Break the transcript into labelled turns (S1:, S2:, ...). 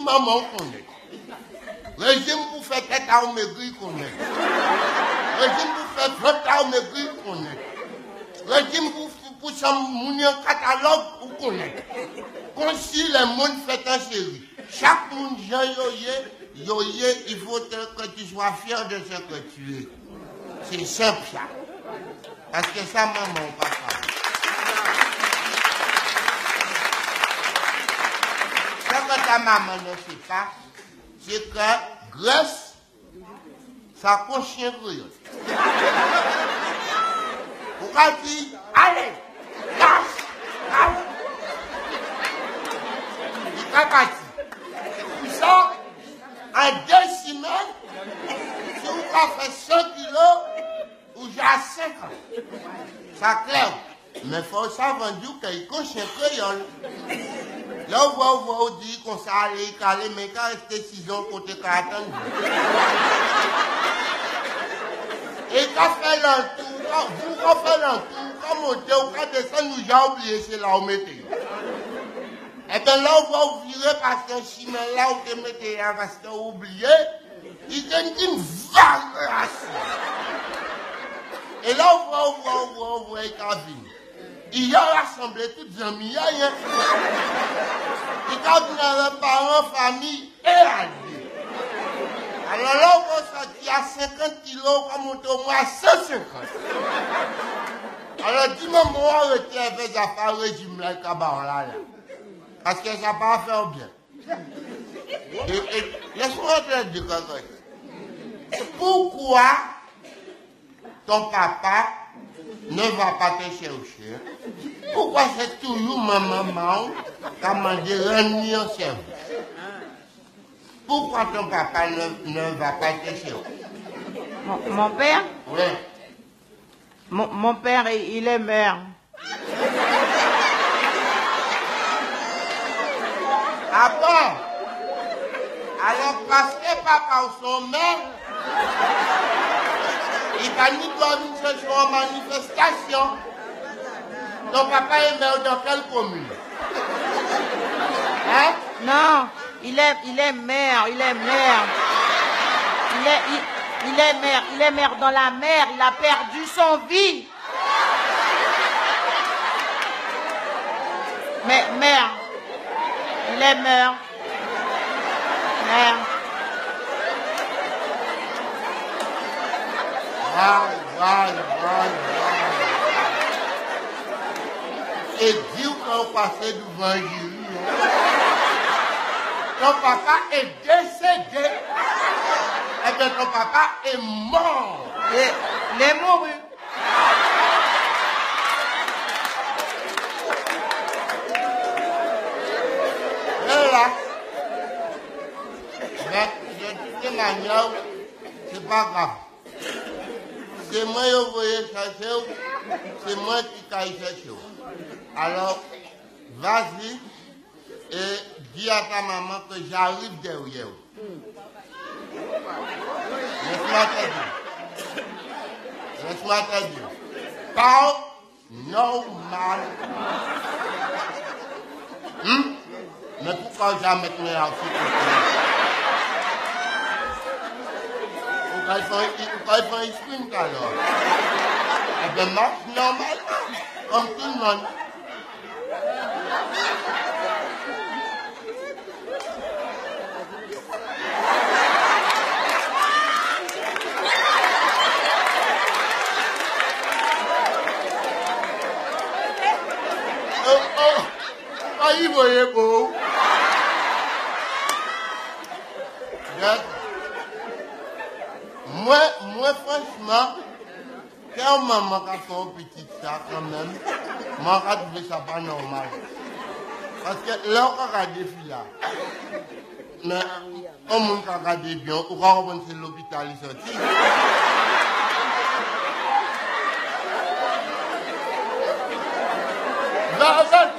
S1: maman qu'on est. Régime pour faire tête à maigri qu'on est. Régime pour faire 20 à maigri qu'on est. Régime pour s'amounir un catalogue qu'on est. Quand si le monde fait un série. Chaque monde, yoye, il faut que tu sois fier de ce que tu es. C'est simple ça. Parce que ça, maman, papa. Ce que ta maman ne sait pas, c'est que Grèce, ça cochien créole. Pourquoi tu dis, allez, casse, allez. Il n'est pas parti. Pour ça, en 2 semaines, si vous avez fait 100 kilos, ou j'ai 5 ans. Ça clair. Mais il faut savoir qu'il coche un créole. Là, on dit qu'on s'est allé caler, mais quand rester 6 ans, côté qu'à attendre. Et quand fait l'entour, vous faites l'entour, quand montez ou quand descendre, nous j'ai oublié, c'est là où mettez. Et bien là, on va ouvrir parce que si là où vous mettez, parce que vous oubliez, il y a une vague. Et là, on voit les cabines. Il y a rassemblé toutes les amis. Il y a les parents, famille et alliés. Alors là, on va sortir à 50 kilos, on monte au moins à 150. Alors, dis-moi, moi, arrêtez avec les affaires régime là, là. Parce que ça va pas faire bien. Et laisse-moi te dire quelque chose. Pourquoi ton papa ne va pas te chercher? Pourquoi c'est toujours ma maman qui a demandé rendre en service? Pourquoi ton papa ne va pas te chercher?
S2: Mon père?
S1: Oui.
S2: Mon père, il est maire.
S1: Ah bon? Alors parce que papa ou son maire, il va ni doit venir chercher en manifestation. Ton papa est maire dans quelle commune? Hein?
S2: Non, il est maire, il est maire. Il est maire dans la mer, il a perdu son vie. Mais maire, il est maire. Maire.
S1: Et dis qu'on passait devant un jury. Ton papa est décédé. Et bien ton papa est mort.
S2: Il est mouru.
S1: Et là, mais de toute manière, c'est pas grave. C'est moi qui voulais chercher, c'est moi qui vais chercher. Alors, vas-y et dis à ta maman que j'arrive derrière. Laisse-moi te dire. Laisse-moi te dire. Parle normal. Mais pourquoi jamais te mettre en pourquoi il faut un sprint alors? Eh bien, marche normal, comme tout le monde. Il voyait beau. Moi, franchement, quand maman a fait un petit ça, quand même, moi, je trouve ça pas normal. Parce que là, on a des filles là. Mais, on a regardé bien, on va revenir à l'hôpital, ils sont sortis. Va,